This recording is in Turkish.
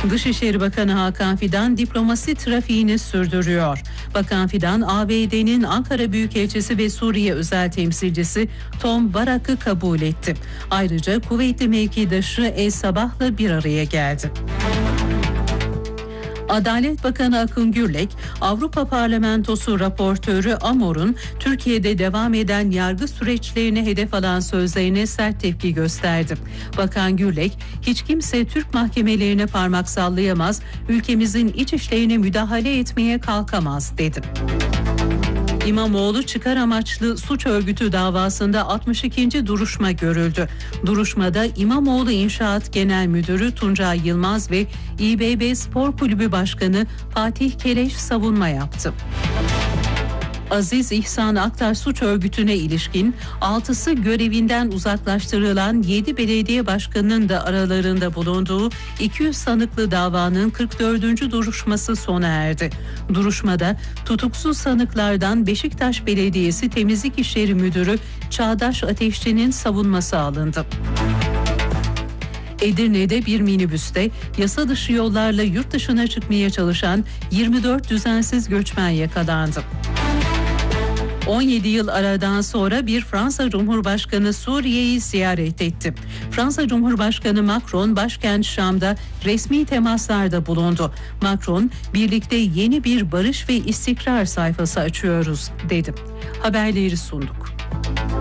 Dışişleri Bakanı Hakan Fidan diplomasi trafiğini sürdürüyor. Bakan Fidan, ABD'nin Ankara Büyükelçisi ve Suriye özel temsilcisi Tom Barak'ı kabul etti. Ayrıca kuvvetli mevkidaşı El Sabah'la bir araya geldi. Adalet Bakanı Akın Gürlek, Avrupa Parlamentosu raportörü Amor'un Türkiye'de devam eden yargı süreçlerini hedef alan sözlerine sert tepki gösterdi. Bakan Gürlek, hiç kimse Türk mahkemelerine parmak sallayamaz, ülkemizin iç işlerine müdahale etmeye kalkamaz dedi. İmamoğlu çıkar amaçlı suç örgütü davasında 62. duruşma görüldü. Duruşmada İmamoğlu İnşaat Genel Müdürü Tuncay Yılmaz ve İBB Spor Kulübü Başkanı Fatih Keleş savunma yaptı. Aziz İhsan Aktaş suç örgütüne ilişkin 6'sı görevinden uzaklaştırılan 7 belediye başkanının da aralarında bulunduğu 200 sanıklı davanın 44. duruşması sona erdi. Duruşmada tutuksuz sanıklardan Beşiktaş Belediyesi Temizlik İşleri Müdürü Çağdaş Ateşçi'nin savunması alındı. Edirne'de bir minibüste yasa dışı yollarla yurt dışına çıkmaya çalışan 24 düzensiz göçmen yakalandı. 17 yıl aradan sonra bir Fransa Cumhurbaşkanı Suriye'yi ziyaret etti. Fransa Cumhurbaşkanı Macron başkent Şam'da resmi temaslarda bulundu. Macron, birlikte yeni bir barış ve istikrar sayfası açıyoruz dedi. Haberleri sunduk.